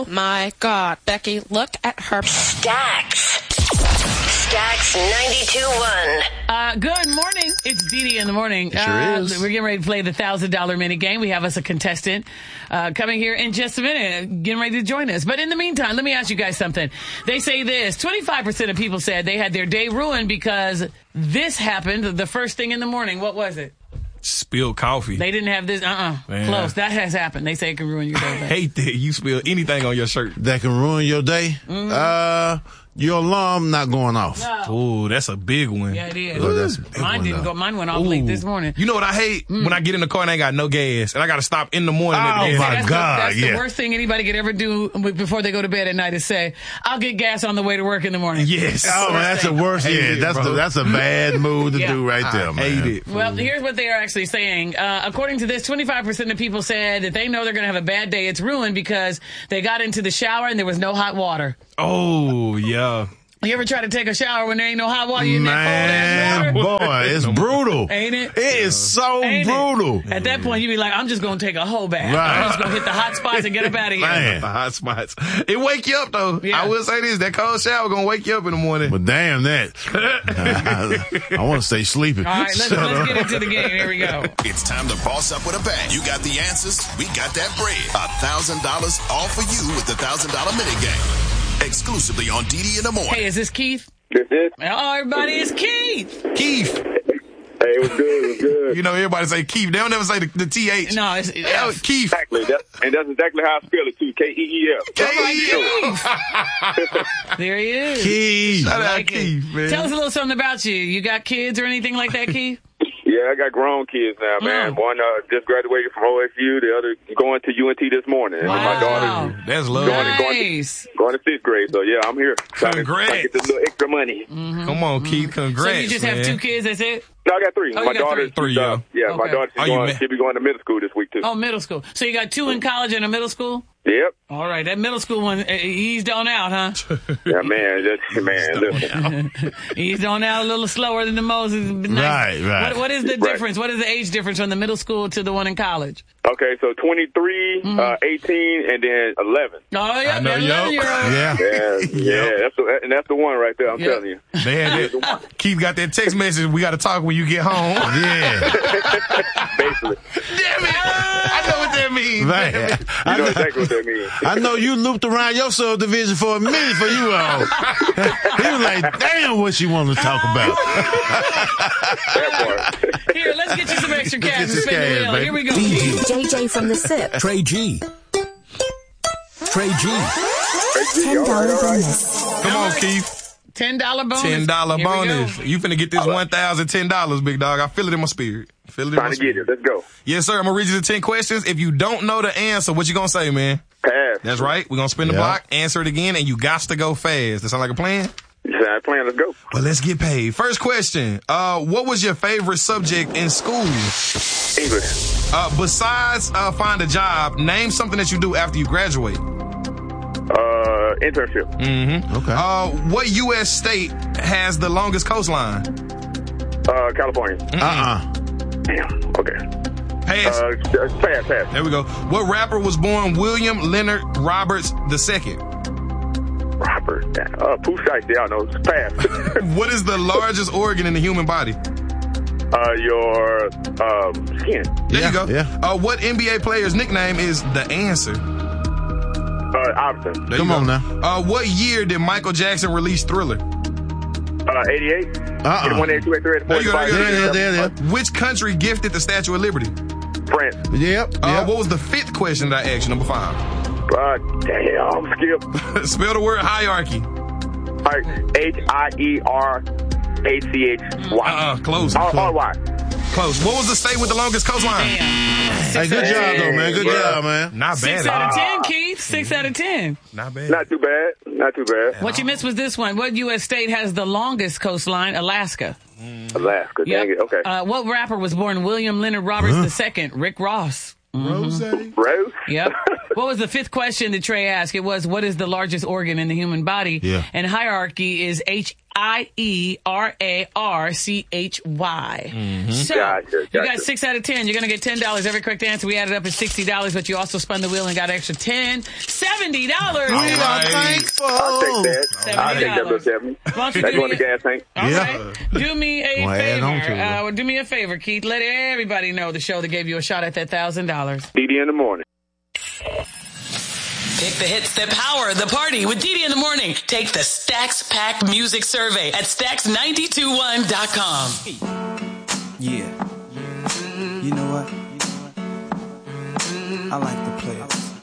Oh, my God. Becky, look at her. Stacks 92.1. Good morning. It's Dee Dee in the morning. Sure is. We're getting ready to play the $1,000 mini game. We have us a contestant coming here in just a minute, getting ready to join us. But in the meantime, let me ask you guys something. They say this: 25% of people said they had their day ruined because this happened the first thing in the morning. What was it? Spilled coffee. They didn't have this. Man. Close. That has happened. They say it can ruin your day. I hate that you spill anything on your shirt. That can ruin your day. Your alarm not going off. No. Ooh, that's a big one. Yeah, it is. Oh, that's a big Mine one, didn't though. go. Mine went off Ooh. late this morning. You know what I hate? When I get in the car and I ain't got no gas, and I got to stop in the morning. Oh, at the my gas. God. That's yeah. the worst thing anybody could ever do before they go to bed at night is say, "I'll get gas on the way to work in the morning." Yes. Oh, that's the worst. Hate Yeah, it, that's bro. that's a bad move to Yeah. do right there, I man. hate it. Well, here's what they are actually saying. According to this, 25% of people said that they know they're going to have a bad day. It's ruined because they got into the shower and there was no hot water. Oh, yeah. You ever try to take a shower when there ain't no hot water? You in that Man, cold ass water? boy, it's brutal. Ain't it? It is so Ain't it? brutal. At that point, you be like, I'm just going to take a whole bath. Right. I'm just going to hit the hot spots and get up out of here. Man. The hot spots. It wake you up, though. Yeah. I will say this. That cold shower going to wake you up in the morning. But damn that. I want to stay sleeping. All right, let's get into the game. Here we go. It's time to boss up with a bang. You got the answers. We got that bread. $1,000 all for you with the $1,000 mini game. Exclusively on DD in the morning. Hey, is this Keith? This is. Oh, everybody, it's Keith. Keith. Hey, it was good. It was good. You know, everybody say Keith. They don't never say the TH. No, it's Oh, Keith. Exactly. And that's exactly how I spell it, too. K-E-E-F. Keith. There he is. Keith. Shout out Like it. Keith, man. Tell us a little something about you. You got kids or anything like that, Keith? Yeah, I got grown kids now, man. Mm. One just graduated from OSU. The other going to UNT this morning. And my daughter That's love. Nice. going to 6th grade. So, yeah, I'm here. Trying to Congrats. get this little extra money. Come on, Keith. Congrats, So you just man. have 2 kids, that's it? No, I got 3. Oh, you my got daughter, three, yeah. Yeah, my Okay. daughter, Oh, you she'll be going to middle school this week, too. Oh, middle school. So you got 2 in college and a middle school? Yep. All right, that middle school one eased on out, huh? Yeah, man. Listen. Eased on out a little slower than the Moses. Nice. Right. What is the difference? What is the age difference from the middle school to the one in college? Okay, so 23, 18, and then 11. Oh, yeah, I know, that yo. 11-year-old. Yeah. Yeah, that's the one right there. I'm Yep. telling you. They had that. Keith got that text message. We got to talk when you get home. Yeah. Basically, Damn it. I know what that means. Man. you know exactly what that means. I know you looped around your subdivision for a minute for you all. He was like, damn, what you want to talk about. That part. Here, let's get you some extra cash and some spin the cash, wheel. baby. Here we go. JJ from the SIP. Trey G. Trey G. $10 bonus. Come on, Keith. $10 bonus. $10 Here we bonus. go. You finna get this $1,010, big dog. I feel it in my spirit. Feel it in my Trying to get spirit. it. Let's go. Yes, sir. I'm gonna read you the 10 questions. If you don't know the answer, what you gonna say, man? Pass. That's right. We're gonna spin the Yeah. block, answer it again, and you got to go fast. That sound like a plan? Sound plan. Let's go. Well, let's get paid. First question. What was your favorite subject in school? English. Besides find a job, name something that you do after you graduate. Internship. Okay. What U.S. state has the longest coastline? California. Damn. Okay. Pass. Pass. There we go. What rapper was born William Leonard Roberts II? Robert. Pooh Shiesty. I don't know. Pass. What is the largest organ in the human body? Your skin. There you go. yeah. What NBA player's nickname is The Answer? Iverson. There Come you on go. now. What year did Michael Jackson release Thriller? 88. 81, 82, 83, There you go, 45. there you go. Yeah. Which country gifted the Statue of Liberty? France. Yep. What was the 5th question that I asked you? Number 5. Damn. Skip. Spell the word hierarchy. H-I-E-R-A-C-H-Y. Close. R-Y. Close. What was the state with the longest coastline? Hey, good job, though, man. Good job, man. Not bad. 6 out of 10, Keith. 6 out of 10. Not bad. Not too bad. What you missed was this one. What U.S. state has the longest coastline? Alaska. Alaska. Dang it. Okay. What rapper was born William Leonard Roberts II? Rick Ross. Rose? Rose? Yep. What was the 5th question that Trey asked? It was, what is the largest organ in the human body? Yeah. And hierarchy is IERARCHY. So, you got 6 out of 10. You're going to get $10. Every correct answer we added up is $60, but you also spun the wheel and got an extra $10. $70. We are thankful. I'll take that. I'll take that, Bill 70. Why don't you That's do going me to gas tank. All Yeah. right. Do me a favor. Do me a favor, Keith. Let everybody know the show that gave you a shot at that $1,000. DD in the morning. Pick the hits that power the party with Dee Dee in the morning. Take the Stax Pack Music Survey at Stax921.com. Yeah. You know what? I like to play